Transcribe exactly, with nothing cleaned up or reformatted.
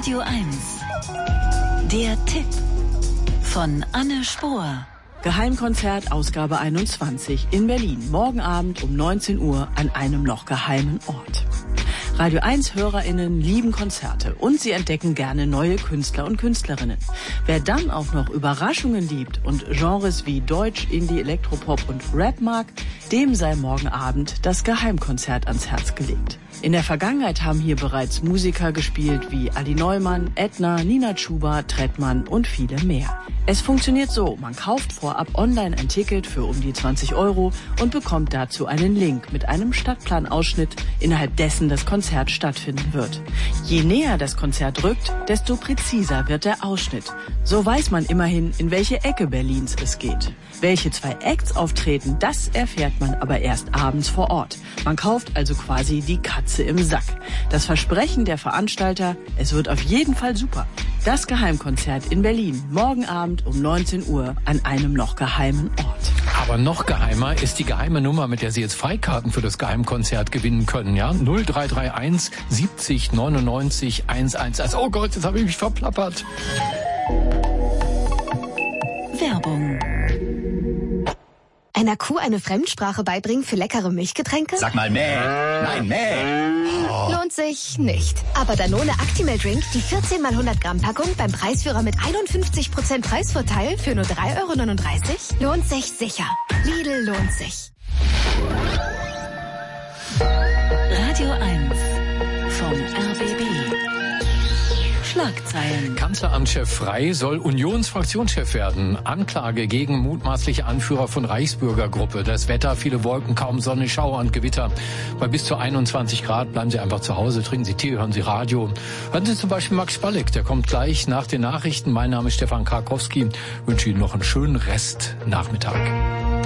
Radio eins. Der Tipp von Anne Spohr. Geheimkonzert Ausgabe einundzwanzig in Berlin. Morgen Abend um neunzehn Uhr an einem noch geheimen Ort. Radio eins HörerInnen lieben Konzerte und sie entdecken gerne neue Künstler und Künstlerinnen. Wer dann auch noch Überraschungen liebt und Genres wie Deutsch, Indie, Elektropop und Rap mag, dem sei morgen Abend das Geheimkonzert ans Herz gelegt. In der Vergangenheit haben hier bereits Musiker gespielt wie Ali Neumann, Edna, Nina Chuba, Trettmann und viele mehr. Es funktioniert so, man kauft vorab online ein Ticket für um die zwanzig Euro und bekommt dazu einen Link mit einem Stadtplanausschnitt, innerhalb dessen das Konzert stattfinden wird. Je näher das Konzert rückt, desto präziser wird der Ausschnitt. So weiß man immerhin, in welche Ecke Berlins es geht. Welche zwei Acts auftreten, das erfährt man aber erst abends vor Ort. Man kauft also quasi die Katze im Sack. Das Versprechen der Veranstalter, es wird auf jeden Fall super. Das Geheimkonzert in Berlin, morgen Abend um neunzehn Uhr an einem noch geheimen Ort. Aber noch geheimer ist die geheime Nummer, mit der Sie jetzt Freikarten für das Geheimkonzert gewinnen können. Ja, null drei drei eins siebzig neunundneunzig hunderteins. Oh Gott, jetzt habe ich mich verplappert. Werbung. Einer Kuh eine Fremdsprache beibringen für leckere Milchgetränke? Sag mal mäh. Nein, mäh. Oh. Lohnt sich nicht. Aber Danone Actimel Drink, die vierzehn mal hundert Gramm Packung beim Preisführer mit einundfünfzig Prozent Preisvorteil für nur drei Euro neununddreißig, lohnt sich sicher. Lidl lohnt sich. Radio eins vom R B B. Schlagzeilen. Kanzleramtschef Frey soll Unionsfraktionschef werden. Anklage gegen mutmaßliche Anführer von Reichsbürgergruppe. Das Wetter, viele Wolken, kaum Sonne, Schauer und Gewitter. Bei bis zu einundzwanzig Grad bleiben Sie einfach zu Hause, trinken Sie Tee, hören Sie Radio. Hören Sie zum Beispiel Max Spalleck, der kommt gleich nach den Nachrichten. Mein Name ist Stefan Krakowski. Ich wünsche Ihnen noch einen schönen Rest Nachmittag.